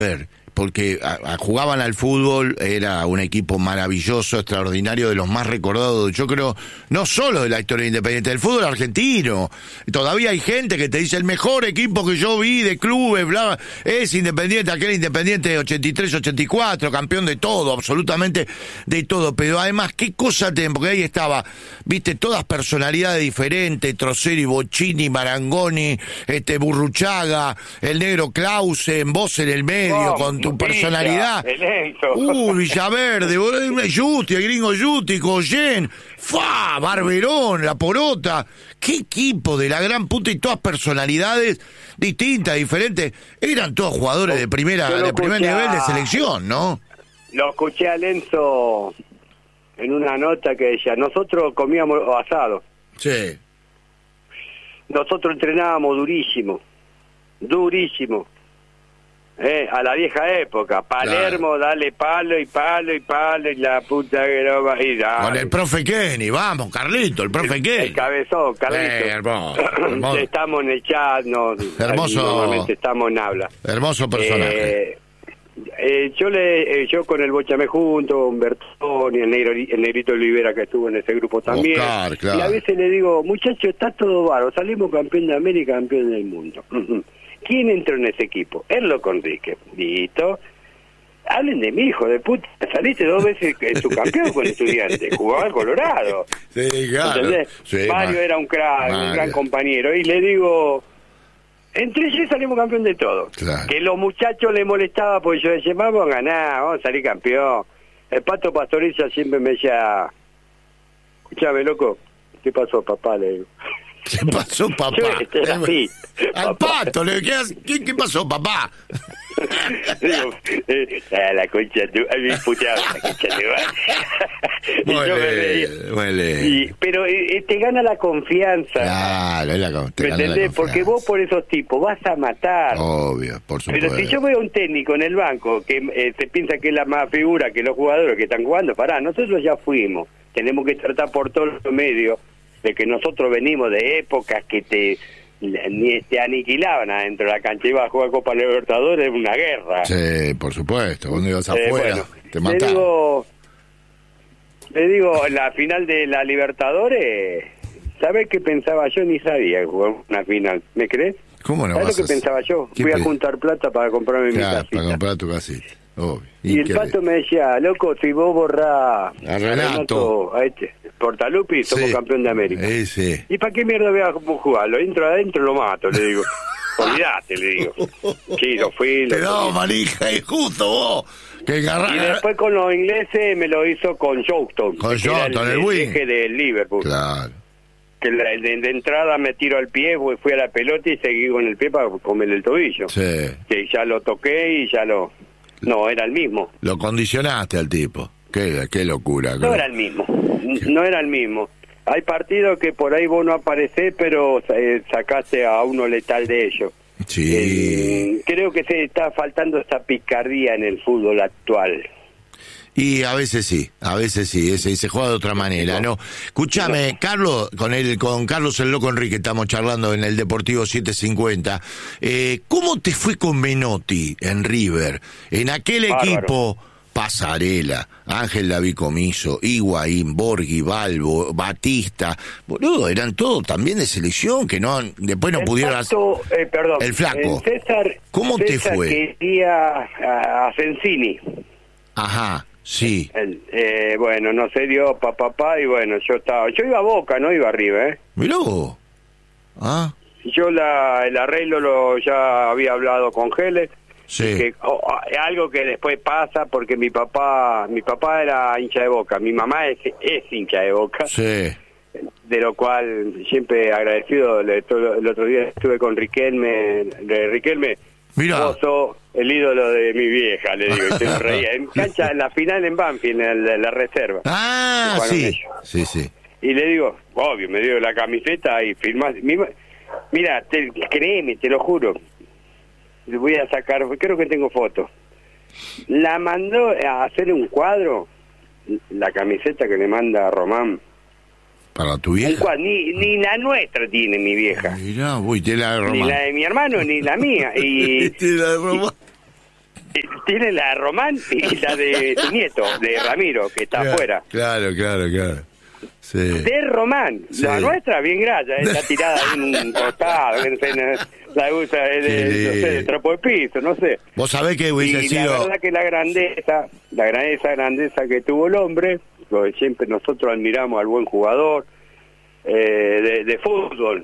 ver, porque jugaban al fútbol, era un equipo maravilloso, extraordinario, de los más recordados, yo creo, no solo de la historia Independiente, del fútbol argentino. Todavía hay gente que te dice, el mejor equipo que yo vi de clubes, bla, es Independiente, aquel Independiente de 83-84, campeón de todo, absolutamente de todo. Pero además, ¿qué cosa tienen? Porque ahí estaba, viste, todas personalidades diferentes, Troceri, Bocchini, Marangoni, Burruchaga, el negro Clausen, vos en el medio, con tu personalidad. Villaverde, Justi, el gringo Justi, Goyen, Barberón, La Porota. Qué equipo de la gran puta, y todas personalidades distintas, diferentes. Eran todos jugadores de primer nivel de selección, ¿no? Lo escuché a Lenzo en una nota que decía, nosotros comíamos asado. Sí. Nosotros entrenábamos durísimo. A la vieja época, Palermo, claro. Dale palo y la puta que no va a ir. Con el profe Kenny, vamos, Carlito, el profe Kenny. El cabezón, Carlito. Hermoso. Estamos en el chat, hermoso. Normalmente estamos en habla. Hermoso personaje. Yo con el Bocha me junto, Bertoni, el Negrito Olivera que estuvo en ese grupo también. Oscar, claro. Y a veces le digo, muchachos, está todo bárbaro, salimos campeón de América, campeón del mundo. ¿Quién entró en ese equipo? Erlo Conrique. Listo. Hablen de mi hijo de puta. Saliste 2 veces subcampeón con Estudiantes. Jugaba al Colorado. Sí, claro. ¿Entendés? Sí, Mario era un crack, un gran compañero. Y le digo, entre ellos salimos campeón de todo. Claro. Que los muchachos le molestaba porque yo decía, vamos a ganar, vamos a salir campeón. El Pato Pastoriza siempre me decía, escuchame, loco, ¿qué pasó, papá? Le digo. ¿Qué pasó, papá? Así, al papá. Pato, ¿qué pasó, papá? Digo, la concha tu, a mi puta, la concha tu. Pero te gana la confianza. Claro, ¿me entendés? Porque vos por esos tipos vas a matar. Obvio, por supuesto. Pero si yo veo a un técnico en el banco que se piensa que es la más figura que los jugadores que están jugando, nosotros ya fuimos. Tenemos que tratar por todos los medios de que nosotros venimos de épocas que te aniquilaban adentro de la cancha. Ibas a jugar Copa Libertadores, una guerra. Sí, por supuesto. Cuando ibas afuera, te mataban. Le digo, la final de la Libertadores, ¿sabés qué pensaba yo? Ni sabía jugar una final. ¿Me crees? ¿Cómo no? ¿Sabés lo que pensaba yo? Voy a juntar plata para comprarme mi casita. Para comprar tu casita. Obvio. Y el Pato me decía, loco, si vos borrás a Renato, a Portalupi, somos campeón de América. Sí. ¿Y para qué mierda voy a jugarlo? Entro adentro, lo mato, le digo. Olvídate, le digo. Sí, lo fui. Te daba manija, y justo vos. Y después con los ingleses me lo hizo con Johnston. Con Johnston, el wing. del Liverpool. Claro. Que de entrada me tiro al pie, fui a la pelota y seguí con el pie para comerle el tobillo. Sí. Que ya lo toqué y ya lo... No, era el mismo. Lo condicionaste al tipo. Qué locura. No era el mismo. No era el mismo. Hay partidos que por ahí vos no aparecés, pero sacaste a uno letal de ellos. Sí. Creo que se está faltando esa picardía en el fútbol actual. Y a veces sí, se juega de otra manera, ¿no? Escúchame, Carlos, con Carlos el Loco Enrique estamos charlando en el Deportivo 750. ¿Cómo te fue con Menotti en River? En aquel equipo, Pasarela, Ángel David Comiso, Higuaín, Borghi, Balbo, Batista, boludo, eran todos también de selección que después no pudieron hacer. El Flaco. ¿Cómo te fue? Quería a Sensini. Ajá. Sí. Bueno, no se dio papá y bueno, yo iba a Boca, no iba arriba, Mirá vos. Yo el arreglo ya había hablado con Geles. Sí. Que, algo que después pasa porque mi papá era hincha de Boca, mi mamá es hincha de Boca. Sí. De lo cual siempre agradecido. El otro día estuve con Riquelme. Mirá. Vos sos el ídolo de mi vieja, le digo, y se me reía. En cancha, en la final en Banfield, en la reserva. Sí. Y le digo, obvio, me dio la camiseta y firmás. Mira, créeme, te lo juro. Le voy a sacar, creo que tengo fotos. La mandó a hacer un cuadro, la camiseta que le manda a Román. ¿Para tu vieja? Ni la nuestra tiene mi vieja. Mirá, tiene la de Román. Ni la de mi hermano, ni la mía. Y tiene la de Román. Tiene la de Román y la de su nieto, de Ramiro, que está afuera. Claro. Sí. De Román. Sí. La nuestra, bien grasa, está tirada en un costado, la usa de trapo de piso, no sé. Vos sabés que hubiese sido... La verdad que la grandeza que tuvo el hombre, porque siempre nosotros admiramos al buen jugador de fútbol.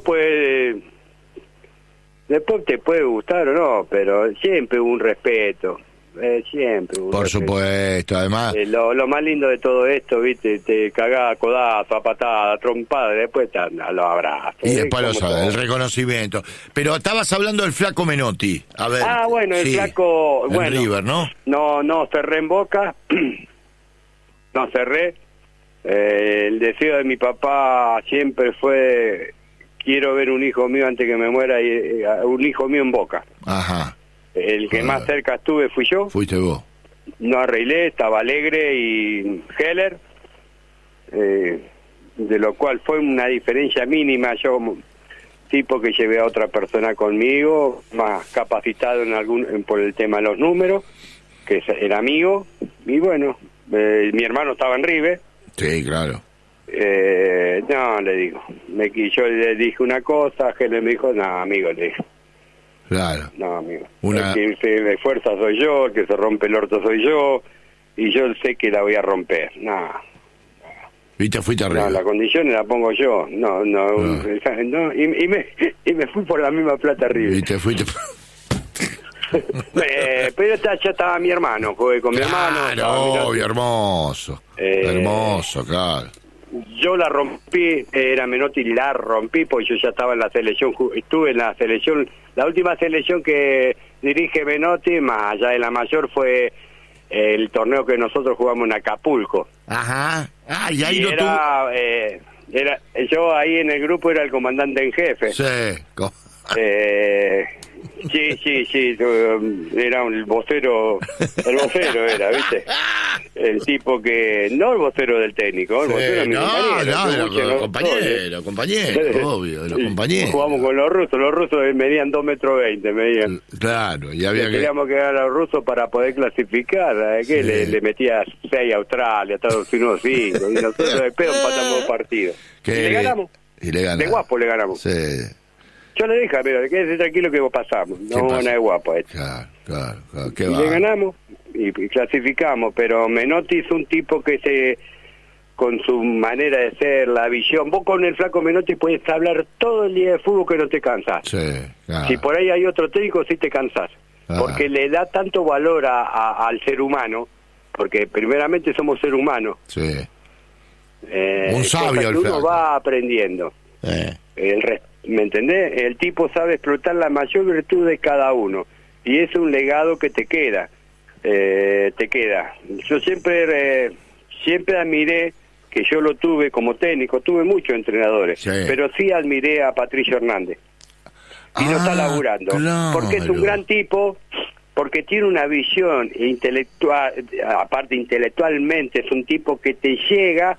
Después te puede gustar o no, pero siempre hubo un respeto. Siempre hubo un Por respeto. supuesto, además... Lo más lindo de todo esto, viste, te cagás a codazo, a patada, a trompada, después los abrazos. Y después el reconocimiento. Pero estabas hablando del flaco Menotti. A ver. Bueno, el flaco... En River, ¿no? No cerré en Boca. No cerré. El deseo de mi papá siempre fue... Quiero ver un hijo mío antes que me muera, y un hijo mío en Boca. Ajá. El que más cerca estuve fui yo. Fuiste vos. No arreglé, estaba Alegre y Heller, de lo cual fue una diferencia mínima. Yo, tipo que llevé a otra persona conmigo, más capacitado por el tema de los números, que era amigo, y bueno, mi hermano estaba en River. Sí, claro. No, le digo, yo le dije una cosa, Heller me dijo, no, amigo, le dije. Claro. No, amigo. El que se esfuerza soy yo, el que se rompe el orto soy yo, y yo sé que la voy a romper. No. ¿Viste? Fuiste arriba. No, las condiciones la pongo yo. No. Y me fui por la misma plata arriba. ¿Viste? Fuiste... pero ya estaba mi hermano, jugué con mi hermano. Claro, obvio, hermoso. Hermoso, claro. Yo la rompí, era Menotti, la rompí, porque yo ya estaba en la selección, estuve en la selección, la última selección que dirige Menotti, más allá de la mayor, fue el torneo que nosotros jugamos en Acapulco. Ajá. Y ahí yo ahí en el grupo era el comandante en jefe. Sí. Sí, era el vocero era, ¿viste? El tipo que, no el vocero del técnico, el vocero de mi compañero, obvio, de los compañeros. Jugamos con los rusos medían 2,20 m, medían. Claro, y había queríamos que a los rusos para poder clasificar, que le metía 6 a Australia, Estados Unidos 5, y nosotros de pedo empatamos 2 partidos. Y le ganamos. De guapo le ganamos. Sí. Yo le dije, pero quédese tranquilo que vos pasamos. No, no es guapo esto. Claro. Y le ganamos y clasificamos, pero Menotti es un tipo que con su manera de ser, la visión. Vos con el flaco Menotti puedes hablar todo el día de fútbol que no te cansás. Sí, claro. Si por ahí hay otro técnico, sí te cansás. Porque le da tanto valor al ser humano, porque primeramente somos ser humanos. Sí. Un sabio el flaco. Uno va aprendiendo. ¿Me entendés? El tipo sabe explotar la mayor virtud de cada uno. Y es un legado que te queda. Yo siempre admiré, que yo lo tuve como técnico, tuve muchos entrenadores, pero sí admiré a Patricio Hernández. Y no está laburando. Claro. Porque es un gran tipo, porque tiene una visión intelectual, aparte intelectualmente, es un tipo que te llega...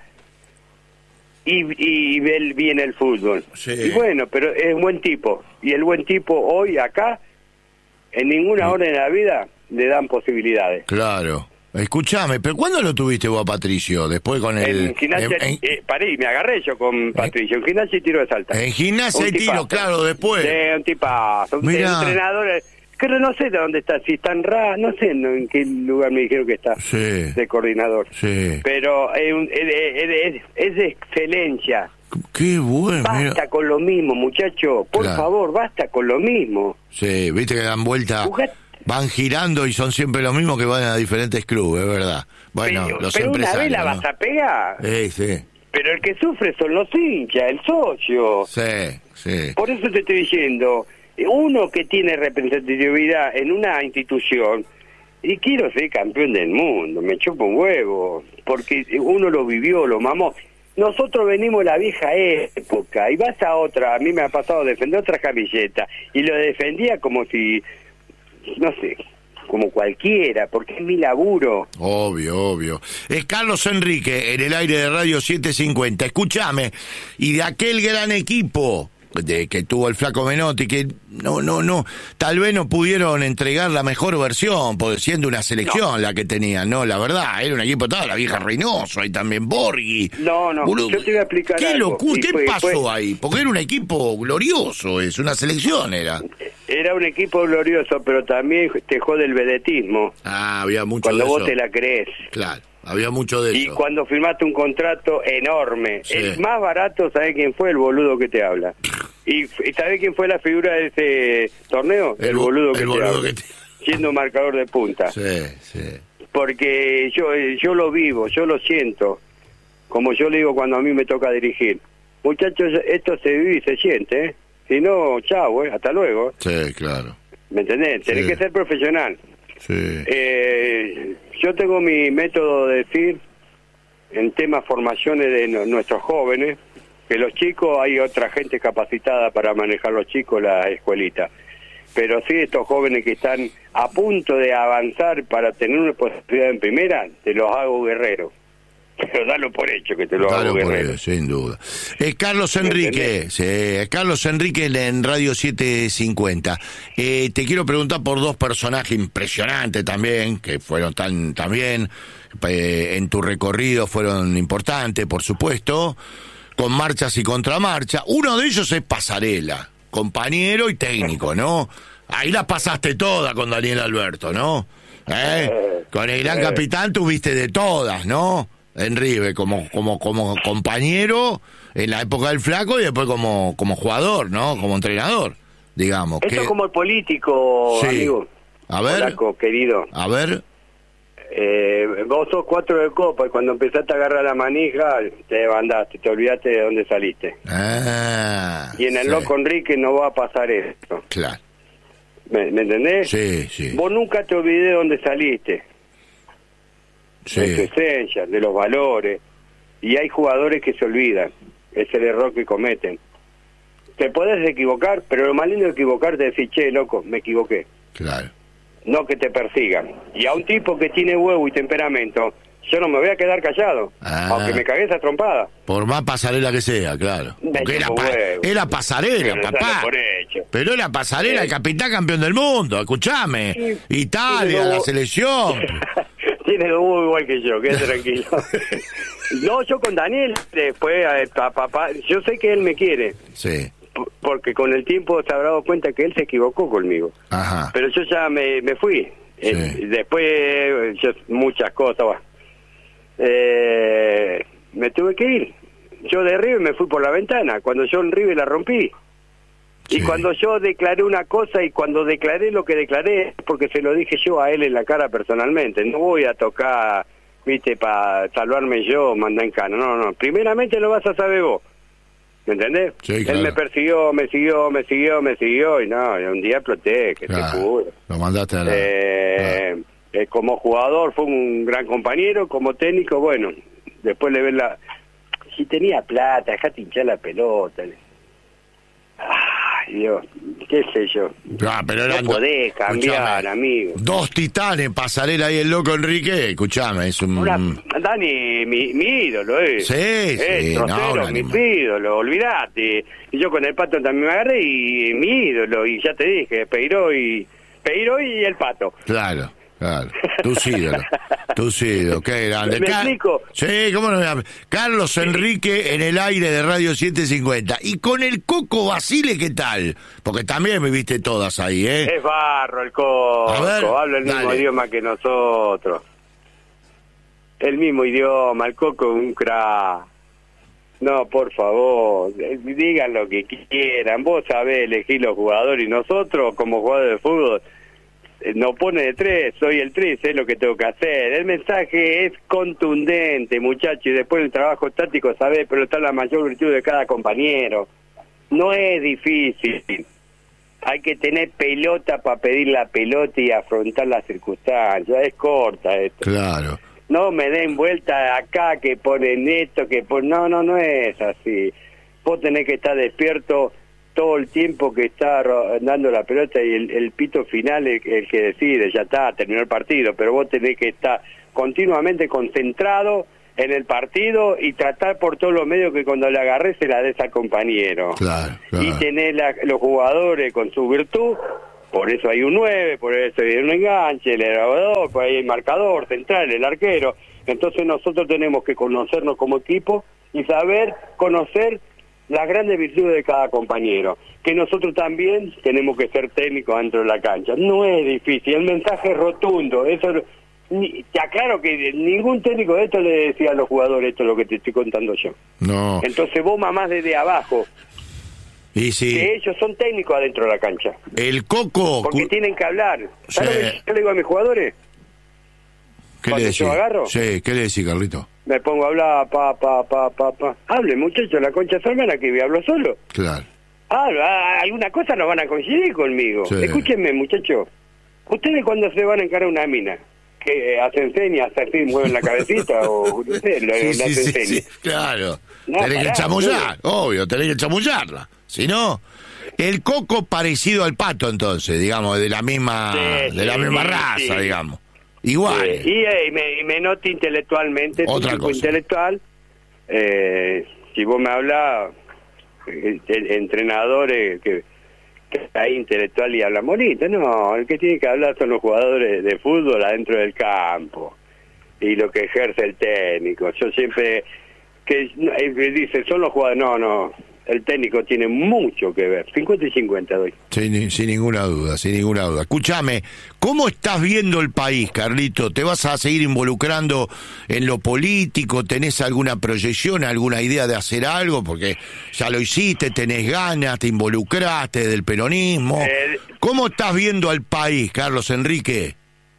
Y ve bien el fútbol. Sí. Y bueno, pero es un buen tipo. Y el buen tipo hoy acá, en ninguna hora de la vida, le dan posibilidades. Claro. Escuchame, ¿pero cuándo lo tuviste vos a Patricio? Después con el... En gimnasia, paré, me agarré yo con Patricio. En gimnasia y tiro de salta. En gimnasia y tiro, claro, después. Sí, un tipazo. Un entrenador... Que no sé de dónde está, si está en no sé en qué lugar me dijeron que está, de coordinador. Sí. Pero es de excelencia. Qué bueno. Basta con lo mismo, muchacho. Por favor, basta con lo mismo. Sí, viste que dan vuelta, van girando y son siempre los mismos que van a diferentes clubes, es verdad. Bueno, pero, los pero empresarios. Una vez la vas a pegar. Sí. Pero el que sufre son los hinchas, el socio. Sí. Por eso te estoy diciendo... Uno que tiene representatividad en una institución, y quiero ser campeón del mundo, me chupa un huevo, porque uno lo vivió, lo mamó. Nosotros venimos de la vieja época, y vas a otra, a mí me ha pasado defender otra camiseta, y lo defendía como si, no sé, como cualquiera, porque es mi laburo. Obvio. Es Carlos Enrique, en el aire de Radio 750. Escúchame, y de aquel gran equipo que tuvo el Flaco Menotti, que no, tal vez no pudieron entregar la mejor versión, porque siendo una selección la que tenían, ¿no? La verdad, era un equipo toda la vieja Reynoso, y también Borghi. No, Boludo, yo te voy a explicar ¿qué algo. locura? ¿Qué pasó ahí? Porque era un equipo glorioso, es una selección era. Era un equipo glorioso, pero también te jode el vedetismo. Había mucho cuando de eso. Vos te la crees. Claro, había mucho de eso. Y cuando firmaste un contrato enorme, Sí. el más barato, ¿sabés quién fue? El boludo que te habla. ¿Y sabés quién fue la figura de ese torneo? El boludo que te habla. Siendo marcador de punta. Sí. Porque yo lo vivo, yo lo siento, como yo le digo cuando a mí me toca dirigir. Muchachos, esto se vive y se siente, ¿eh? Si no, chao, hasta luego. Sí, claro. ¿Me entendés? Tenés Sí. que ser profesional. Sí. Yo tengo mi método de decir en temas formaciones de nuestros jóvenes, que los chicos, hay otra gente capacitada para manejar los chicos, la escuelita. Pero sí, estos jóvenes que están a punto de avanzar para tener una posibilidad en primera, te los hago guerreros. Pero dalo por hecho que te lo hago guerrero. Por sin duda. Carlos Enrique, Carlos Enrique en Radio 750. Te quiero preguntar por dos personajes impresionantes también, que fueron también en tu recorrido fueron importantes, por supuesto, con marchas y contramarchas. Uno de ellos es Pasarela, compañero y técnico, ¿no? Ahí la pasaste toda con Daniel Alberto, ¿no? Con el gran capitán tuviste de todas, ¿no? En River, como compañero en la época del Flaco y después como jugador, ¿no? Como entrenador, digamos. Esto es como el político, sí. Amigo. A ver. Flaco, querido. A ver. Vos sos 4 de copa y cuando empezaste a agarrar la manija te bandaste, te olvidaste de dónde saliste. Y en el loco Enrique no va a pasar esto. Claro. ¿Me entendés? Sí. Vos nunca te olvidé de dónde saliste. Sí. De tu esencia, de los valores. Y hay jugadores que se olvidan. Es el error que cometen. Te podés equivocar, pero lo más lindo de equivocarte es decir, che, loco, me equivoqué. Claro. No que te persigan. Y a un tipo que tiene huevo y temperamento, yo no me voy a quedar callado, aunque me cagué esa trompada. Por más Pasarela que sea, claro. Porque era Pasarela, pero papá. Pero era Pasarela, el capitán campeón del mundo, escuchame. Sí. Italia, la selección. Tiene los huevos igual que yo, quédate tranquilo. No, yo con Daniel, después, papá, yo sé que él me quiere. Sí. Porque con el tiempo se habrá dado cuenta que él se equivocó conmigo. Ajá. Pero yo ya me fui. Sí. Después, muchas cosas. Me tuve que ir. Yo de River me fui por la ventana. Cuando yo en River la rompí. Sí. Y cuando yo declaré una cosa y cuando declaré lo que declaré, porque se lo dije yo a él en la cara personalmente. No voy a tocar, viste, para salvarme yo, mandar en cana. No. Primeramente lo vas a saber vos. ¿Me entendés? Sí, claro. Él me persiguió, me siguió y no, un día exploté, que claro. te juro. Lo mandaste a la... Como jugador fue un gran compañero, como técnico, bueno, después le ves la... Si tenía plata, dejate hinchar la pelota. Ay, Dios, qué sé yo. Pero eran no podés cambiar, amigo. Dos titanes, Pasarela y el loco Enrique, escuchame, es un... Dani, mi ídolo, Sí, Trocero, mi ídolo, olvidate. Y yo con el Pato también me agarré y mi ídolo, y ya te dije, Peiró y el Pato. Claro. Tus ídolos, qué grande. ¿Me explico? Sí, cómo no. Carlos Enrique en el aire de Radio 750. Y con el Coco Basile, ¿qué tal? Porque también me viste todas ahí, ¿eh? Es barro el Coco, habla el mismo idioma que nosotros. El mismo idioma, el Coco es un crack. No, por favor, digan lo que quieran. Vos sabés elegir los jugadores y nosotros, como jugadores de fútbol, nos pone de 3, soy el 3, es lo que tengo que hacer. El mensaje es contundente, muchachos, y después el trabajo táctico, sabés, pero está la mayor virtud de cada compañero. No es difícil. Hay que tener pelota para pedir la pelota y afrontar las circunstancias. Es corta esto. Claro. No me den vuelta acá, que ponen esto, que ponen... No es así. Vos tenés que estar despierto todo el tiempo que está dando la pelota y el pito final el que decide, ya está, terminó el partido, pero vos tenés que estar continuamente concentrado en el partido y tratar por todos los medios que cuando la agarré se la des al compañero. Claro. Y tener los jugadores con su virtud, por eso hay un 9, por eso hay un enganche, el grabador, por ahí hay el marcador central, el arquero. Entonces nosotros tenemos que conocernos como equipo y saber conocer las grandes virtudes de cada compañero, que nosotros también tenemos que ser técnicos dentro de la cancha. No es difícil, el mensaje es rotundo, eso te aclaro que ningún técnico de esto le decía a los jugadores esto es lo que te estoy contando yo. No. Entonces vos mamás desde abajo, y sí. que ellos son técnicos adentro de la cancha. El Coco... Porque tienen que hablar. ¿Sabes lo que yo le digo a mis jugadores? ¿Qué le decís? Yo agarro, Sí, ¿qué le decís, Carlito? me pongo a hablar, pa. Hable, muchachos, la concha de su hermana que hablo solo. Claro. Alguna cosa no van a coincidir conmigo. Sí. Escúchenme, muchachos. ¿Ustedes cuando se van a encarar una mina? ¿Que hacen señas, así mueven la cabecita o no sé, le hacen señas? Sí, claro. No, tenés que pará, chamullar, obvio, tenés que chamullarla. Si no, el Coco parecido al Pato, entonces, digamos, de la misma raza, digamos. Igual. Y me noto intelectualmente, Otra tipo cosa. intelectual. Si vos me hablas, entrenadores que está intelectual y habla bonito. No, el que tiene que hablar son los jugadores de fútbol adentro del campo y lo que ejerce el técnico. Yo siempre que dice, son los jugadores, no, el técnico tiene mucho que ver, 50 y 50 doy. Sin ninguna duda. Escúchame, ¿cómo estás viendo el país, Carlito? ¿Te vas a seguir involucrando en lo político? ¿Tenés alguna proyección, alguna idea de hacer algo? Porque ya lo hiciste, tenés ganas, te involucraste del peronismo. ¿Cómo estás viendo al país, Carlos Enrique?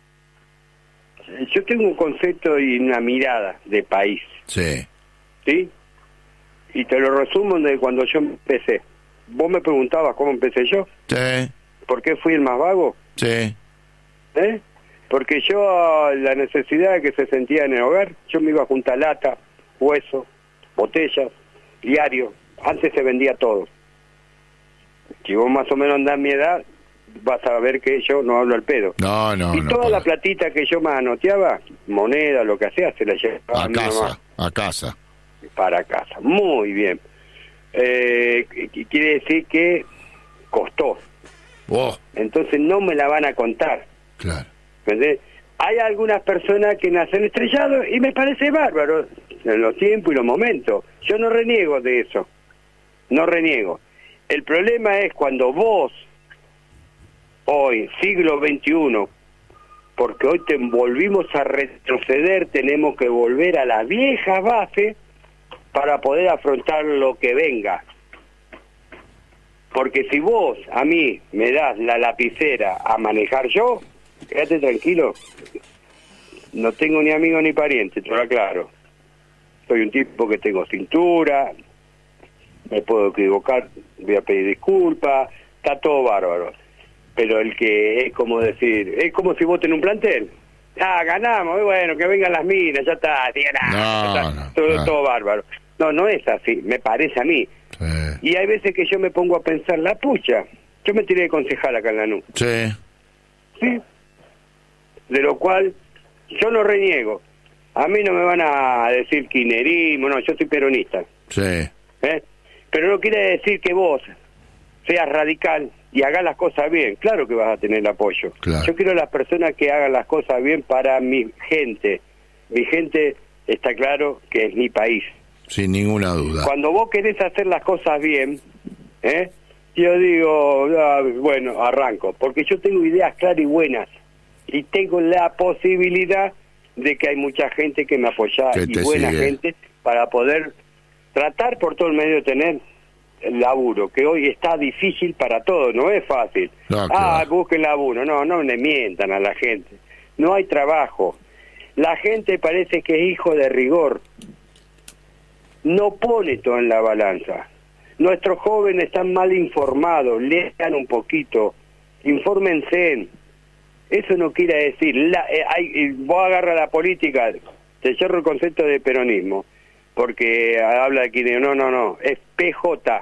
Yo tengo un concepto y una mirada de país. Sí. ¿Sí? Y te lo resumo de cuando yo empecé. Vos me preguntabas cómo empecé yo. Sí. ¿Por qué fui el más vago? Sí. Porque yo, la necesidad que se sentía en el hogar, yo me iba a juntar lata, hueso, botellas, diario. Antes se vendía todo. Si vos más o menos andás a mi edad, vas a ver que yo no hablo al pedo. No. Y toda la platita que yo manoteaba, moneda, lo que hacía, se la llevaba a mi mamá. A casa. Para casa. Muy bien. Quiere decir que costó. Entonces no me la van a contar. Claro. ¿Entendés? Hay algunas personas que nacen estrellados y me parece bárbaro en los tiempos y los momentos. Yo no reniego de eso. No reniego. El problema es cuando vos, hoy, siglo XXI, porque hoy volvimos a retroceder, tenemos que volver a la vieja base para poder afrontar lo que venga. Porque si vos a mí me das la lapicera a manejar yo, quédate tranquilo, no tengo ni amigo ni pariente, te lo aclaro. Soy un tipo que tengo cintura, me puedo equivocar, voy a pedir disculpas, está todo bárbaro. Pero el que es como decir, es como si vos tenés un plantel. Ganamos, bueno, que vengan las minas, ya está, todo bárbaro. No es así, me parece a mí. Sí. Y hay veces que yo me pongo a pensar, la pucha, yo me tiré de concejal acá en Lanús. Sí. ¿Sí? De lo cual yo no reniego. A mí no me van a decir kirchnerismo, no, yo soy peronista. Sí. Pero no quiere decir que vos seas radical y hagas las cosas bien. Claro que vas a tener apoyo. Claro. Yo quiero a las personas que hagan las cosas bien para mi gente. Mi gente está claro que es mi país. Sin ninguna duda. Cuando vos querés hacer las cosas bien, yo digo, bueno, arranco, porque yo tengo ideas claras y buenas, y tengo la posibilidad de que hay mucha gente que me apoya y buena gente para poder tratar por todo el medio de tener el laburo, que hoy está difícil para todos, no es fácil. No, claro. Busquen laburo, no le mientan a la gente, no hay trabajo. La gente parece que es hijo de rigor, no pone todo en la balanza. Nuestros jóvenes están mal informados, lean un poquito, infórmense. Eso no quiere decir, vos agarras la política, te cierro el concepto de peronismo, porque habla de quién, no, es PJ,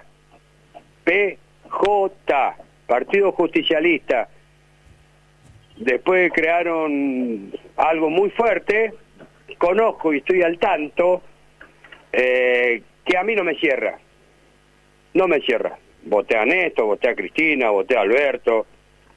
Partido Justicialista. Después crearon algo muy fuerte, conozco y estoy al tanto, que a mí no me cierra. No me cierra. Voté a Néstor, voté a Cristina, voté a Alberto.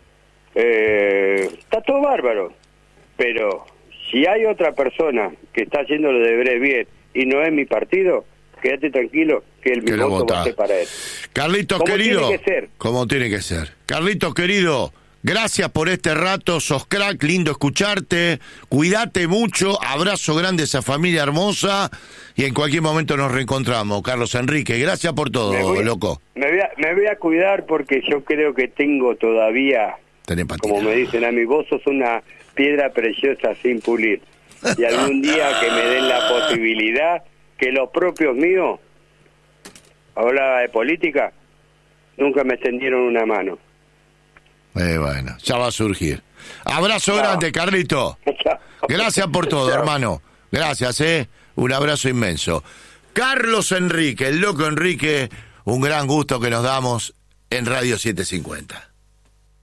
Está todo bárbaro. Pero si hay otra persona que está haciendo lo de deberes bien y no es mi partido, quédate tranquilo que el mi voto va a ser para él. Carlitos, querido, tiene que ser. Como tiene que ser. Carlitos, querido, gracias por este rato, sos crack, lindo escucharte, cuídate mucho, abrazo grande a esa familia hermosa y en cualquier momento nos reencontramos. Carlos Enrique, gracias por todo, loco. Me voy a cuidar porque yo creo que tengo todavía, como me dicen a mí, vos sos una piedra preciosa sin pulir. Y algún día que me den la posibilidad que los propios míos, hablaba de política, nunca me extendieron una mano. Bueno, ya va a surgir. Abrazo grande, Carlito. Gracias por todo, hermano. Gracias, un abrazo inmenso. Carlos Enrique, el loco Enrique, un gran gusto que nos damos en Radio 750.